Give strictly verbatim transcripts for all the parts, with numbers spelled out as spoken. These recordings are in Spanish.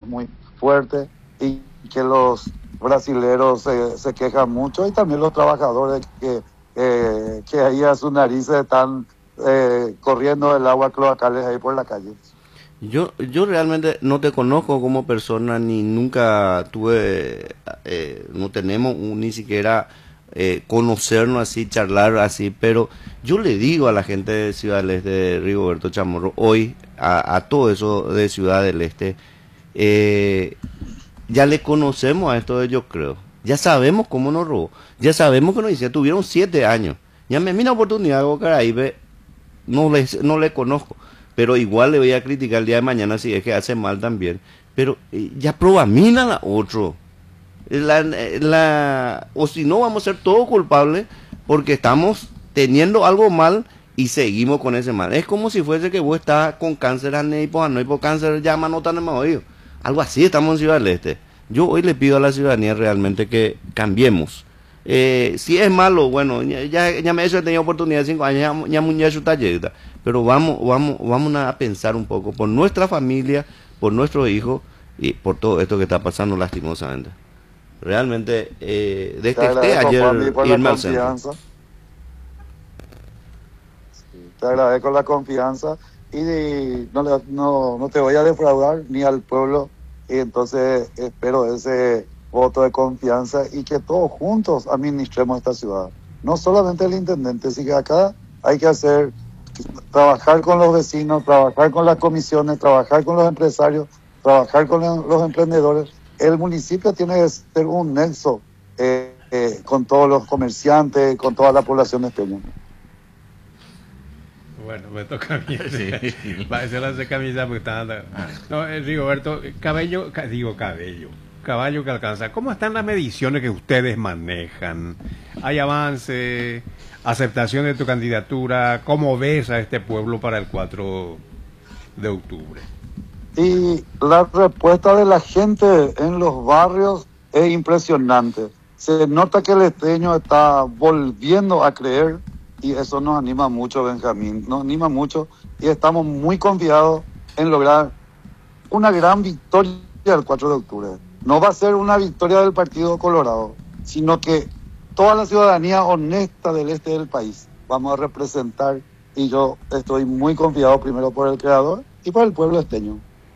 muy fuerte y que los brasileros se, se quejan mucho, y también los trabajadores que, eh, que ahí a sus narices están eh, corriendo el agua cloacales ahí por la calle. Yo, yo realmente no te conozco como persona, ni nunca tuve, eh, no tenemos un- ni siquiera eh, conocernos así, charlar así, pero yo le digo a la gente de Ciudad del Este, de Rigoberto Chamorro, hoy, a, a todo eso de Ciudad del Este, eh, ya le conocemos a esto de Yo Creo, ya sabemos cómo nos robó, ya sabemos que nos hicieron, tuvieron siete años, ya me mira oportunidad, Caraíbe, no le, no le conozco, pero igual le voy a criticar el día de mañana si es que hace mal también, pero eh, ya probamina la otro, la, la, o si no vamos a ser todos culpables porque estamos teniendo algo mal y seguimos con ese mal. Es como si fuese que vos estás con cáncer, hipo cáncer, llama, no tan oído. Algo así estamos en Ciudad del Este. Yo hoy le pido a la ciudadanía realmente que cambiemos. Eh, si es malo, bueno, ya, ya me he hecho, tenido oportunidad de cinco años, ya muñeco su taller, pero vamos, vamos, vamos a pensar un poco por nuestra familia, por nuestros hijos y por todo esto que está pasando lastimosamente. Realmente, eh, detesté ayer por irme la al centro. confianza. Sí, te agradezco la confianza y no, le- no, no te voy a defraudar ni al pueblo, y entonces espero ese voto de confianza y que todos juntos administremos esta ciudad. No solamente el intendente, sino que acá hay que hacer, trabajar con los vecinos, trabajar con las comisiones, trabajar con los empresarios, trabajar con los los emprendedores. El municipio tiene que ser un nexo eh, eh, con todos los comerciantes, con toda la población esteña. Bueno, me toca a mí. Sí. Va a ser la camisa porque está... No, eh, Rigoberto, cabello, ca- digo cabello, caballo que alcanza. ¿Cómo están las mediciones que ustedes manejan? ¿Hay avance, aceptación de tu candidatura? ¿Cómo ves a este pueblo para el cuatro de octubre? Y la respuesta de la gente en los barrios es impresionante. Se nota que el esteño está volviendo a creer y eso nos anima mucho, Benjamín. Nos anima mucho y estamos muy confiados en lograr una gran victoria el cuatro de octubre. No va a ser una victoria del Partido Colorado, sino que toda la ciudadanía honesta del este del país vamos a representar, y yo estoy muy confiado primero por el creador y por el pueblo esteño.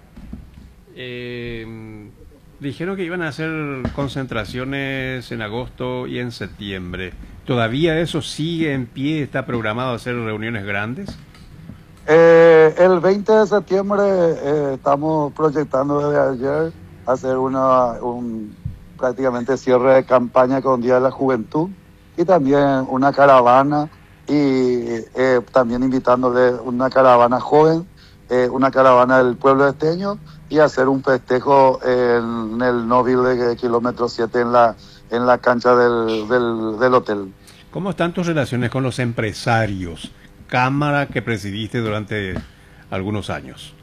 Eh, dijeron que iban a hacer concentraciones en agosto y en septiembre. ¿Todavía eso sigue en pie? ¿Está programado a hacer reuniones grandes? Eh, el veinte de septiembre eh, estamos proyectando desde ayer hacer una un prácticamente cierre de campaña con Día de la Juventud y también una caravana, y eh, también invitándole una caravana joven, eh, una caravana del pueblo esteño, y hacer un festejo en el Nóvil de kilómetro siete en la en la cancha del, del, del hotel. ¿Cómo están tus relaciones con los empresarios? Cámara que presidiste durante algunos años.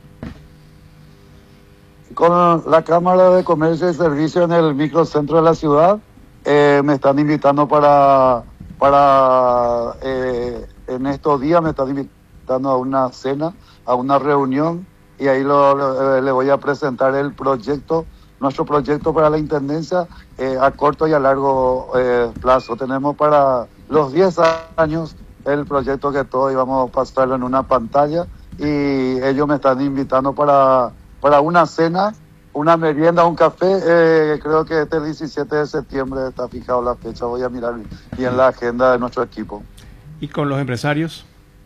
Con la Cámara de Comercio y Servicio en el microcentro de la ciudad, eh, me están invitando para, para eh, en estos días me están invitando a una cena, a una reunión, y ahí lo, lo- le voy a presentar el proyecto, nuestro proyecto para la Intendencia eh, a corto y a largo eh, plazo. Tenemos para los diez años el proyecto que todos íbamos a pasarlo en una pantalla, y ellos me están invitando para, para una cena, una merienda, un café. Eh, creo que este diecisiete de septiembre está fijado la fecha. Voy a mirar bien la agenda de nuestro equipo. ¿Y con los empresarios?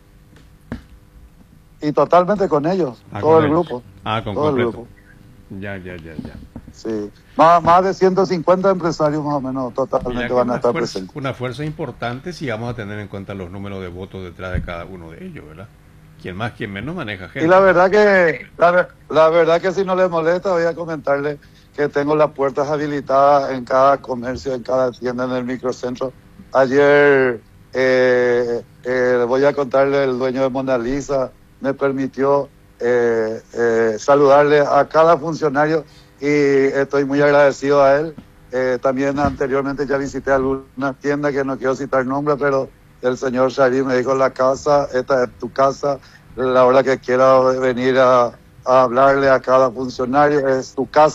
Y totalmente con ellos, Ah, todo con el ellos. grupo. Ah, con todo el completo. grupo. Ya, ya, ya, ya. Sí. Más, más de ciento cincuenta empresarios más o menos Mira totalmente que van a una estar fuerza, presentes. una fuerza importante si vamos a tener en cuenta los números de votos detrás de cada uno de ellos, ¿verdad? Quien más, quien menos maneja gente. Y la verdad que la, ver- la verdad que si no les molesta, voy a comentarle que tengo las puertas habilitadas en cada comercio, en cada tienda en el microcentro. Ayer eh, eh, voy a contarle, el dueño de Mona Lisa me permitió eh, eh, saludarle a cada funcionario y estoy muy agradecido a él. Eh, también anteriormente ya visité algunas tiendas que no quiero citar nombres, pero el señor Sharif me dijo: la casa, esta es tu casa, la hora que quiera venir a, a hablarle a cada funcionario es tu casa.